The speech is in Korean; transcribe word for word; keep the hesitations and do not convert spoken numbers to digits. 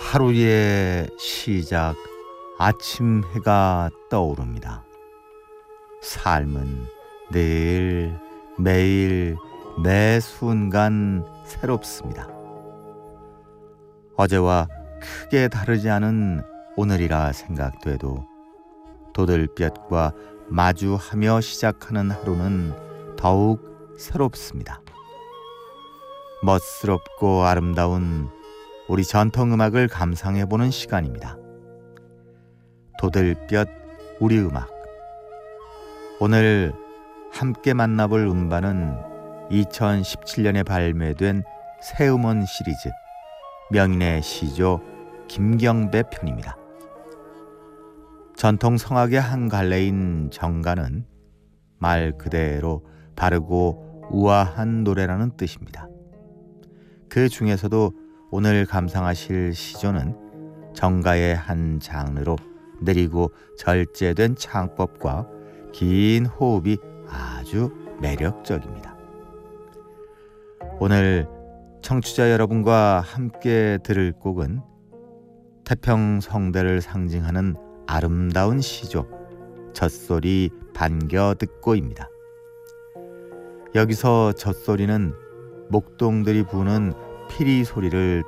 하루의 시작, 아침 해가 떠오릅니다. 삶은 늘 매일 매 순간 새롭습니다. 어제와 크게 다르지 않은 오늘이라 생각돼도 도들볕과 마주하며 시작하는 하루는 더욱 새롭습니다. 멋스럽고 아름다운 우리 전통음악을 감상해보는 시간입니다. 도들볕 우리 음악. 오늘 함께 만나볼 음반은 이천십칠 년에 발매된 새 음원 시리즈 명인의 시조 김경배 편입니다. 전통 성악의 한 갈래인 정가는 말 그대로 바르고 우아한 노래라는 뜻입니다. 그 중에서도 오늘 감상하실 시조는 정가의 한 장르로 느리고 절제된 창법과 긴 호흡이 아주 매력적입니다. 오늘 청취자 여러분과 함께 들을 곡은 태평성대를 상징하는 아름다운 시조 젖소리 반겨 듣고입니다. 여기서 젖소리는 목동들이 부는 피리 소리를